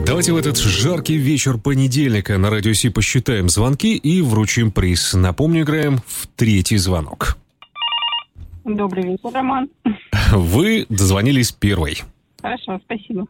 Давайте в этот жаркий вечер понедельника на Радио Си посчитаем звонки и вручим приз. Напомню, играем в третий звонок. Добрый вечер, Роман. Вы дозвонились первой. Хорошо, спасибо.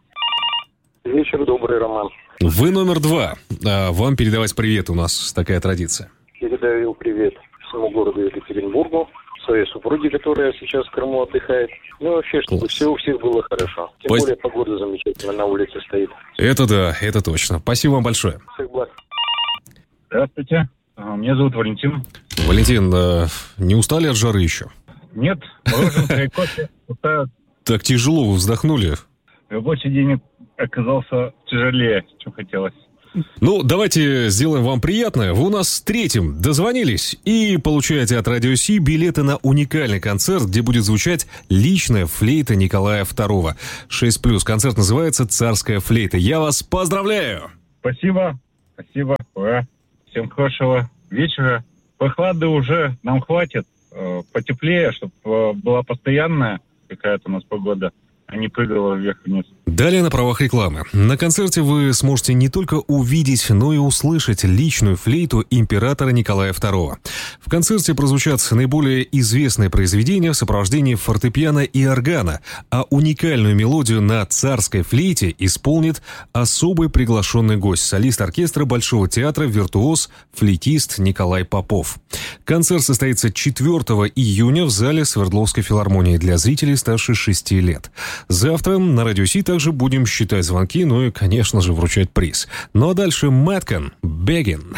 Вечер добрый, Роман. Вы номер 2. Вам передавать привет, у нас такая традиция. Передаю привет всему городу Екатеринбургу, своей супруге, которая сейчас в Крыму отдыхает. Ну, вообще, чтобы все у всех было хорошо. Тем более погода замечательная на улице стоит. Это да, это точно. Спасибо вам большое. Всех благ. Здравствуйте, меня зовут Валентин. Валентин, не устали от жары еще? Нет, мороженое и кофе устают. Так тяжело вы вздохнули. Рабочий день оказался тяжелее, чем хотелось. Ну, давайте сделаем вам приятное. Вы у нас третьим дозвонились и получаете от Радио Си билеты на уникальный концерт, где будет звучать личная флейта Николая II. 6+. Концерт называется «Царская флейта». Я вас поздравляю! Спасибо. Ура. Всем хорошего вечера. Прохлады уже нам хватит. Потеплее, чтобы была постоянная какая-то у нас погода, а не прыгала вверх-вниз. Далее на правах рекламы. На концерте вы сможете не только увидеть, но и услышать личную флейту императора Николая II. В концерте прозвучат наиболее известные произведения в сопровождении фортепиано и органа, а уникальную мелодию на царской флейте исполнит особый приглашенный гость, солист оркестра Большого театра, виртуоз, флейтист Николай Попов. Концерт состоится 4 июня в зале Свердловской филармонии для зрителей старше 6 лет. Завтра на Радио Си также будем считать звонки, ну и, конечно же, вручать приз. Ну а дальше Мэткан, Бегин.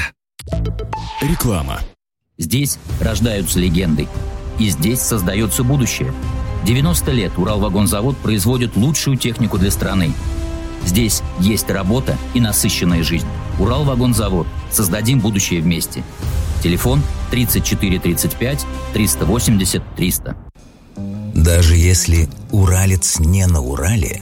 Реклама. Здесь рождаются легенды. И здесь создается будущее. 90 лет Уралвагонзавод производит лучшую технику для страны. Здесь есть работа и насыщенная жизнь. Уралвагонзавод. Создадим будущее вместе. Телефон 34 35 380 300. Даже если уралец не на Урале,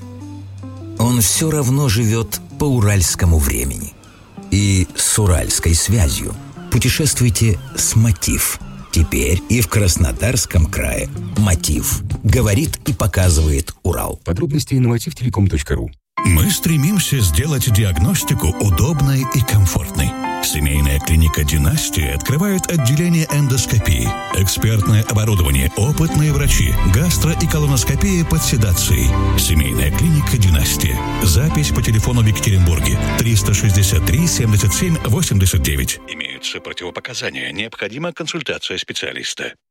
он все равно живет по уральскому времени. И с уральской связью путешествуйте с «Мотив». Теперь и в Краснодарском крае «Мотив» говорит и показывает Урал. Подробности на motivtelecom.ru. Мы стремимся сделать диагностику удобной и комфортной. Семейная клиника «Династия» открывает отделение эндоскопии, экспертное оборудование, опытные врачи, гастро- и колоноскопия под седацией. Семейная клиника «Династия». Запись по телефону в Екатеринбурге 363 77 89. Имеются противопоказания. Необходима консультация специалиста.